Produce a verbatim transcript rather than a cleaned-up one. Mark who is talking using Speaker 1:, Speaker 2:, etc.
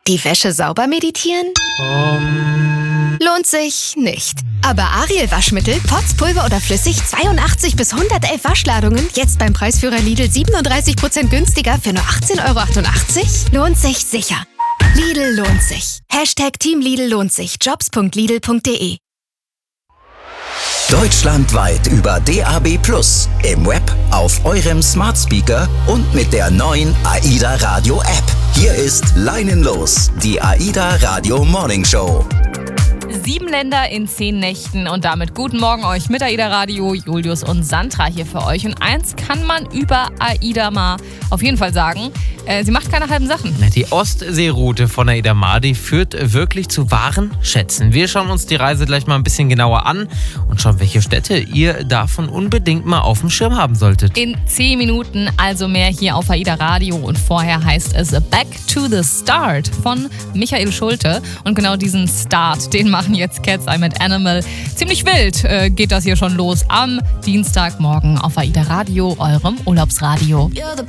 Speaker 1: Die Wäsche sauber meditieren?
Speaker 2: Um.
Speaker 1: Lohnt sich nicht. Aber Ariel Waschmittel, Pots, Pulver oder flüssig, zweiundachtzig bis hundertelf Waschladungen, jetzt beim Preisführer Lidl siebenunddreißig Prozent günstiger für nur achtzehn Euro achtundachtzig? Lohnt sich sicher. Lidl lohnt sich. Hashtag Team Lidl lohnt sich. jobs punkt lidl punkt de.
Speaker 3: Deutschlandweit über D A B plus, im Web, auf eurem Smart Speaker und mit der neuen AIDA Radio App. Hier ist Leinenlos, die AIDA Radio Morning Show.
Speaker 4: Sieben Länder in zehn Nächten und damit guten Morgen euch mit AIDA Radio, Julius und Sandra hier für euch. Und eins kann man über AIDA mal auf jeden Fall sagen, äh, sie macht keine halben Sachen.
Speaker 2: Die Ostseeroute von AIDA Mar, die führt wirklich zu wahren Schätzen. Wir schauen uns die Reise gleich mal ein bisschen genauer an und schauen, welche Städte ihr davon unbedingt mal auf dem Schirm haben solltet.
Speaker 4: In zehn Minuten also mehr hier auf AIDA Radio und vorher heißt es Back to the Start von Michael Schulte. Und genau diesen Start, den machen jetzt Cat's Eye mit Animal. Ziemlich wild äh, geht das hier schon los am Dienstagmorgen auf AIDA Radio, eurem Urlaubsradio.
Speaker 5: You're the